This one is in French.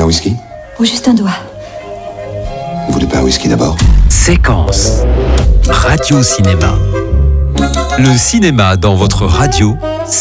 whisky? Ou juste un doigt. Vous voulez pas un whisky d'abord? Séquence. Radio-cinéma. Le cinéma dans votre radio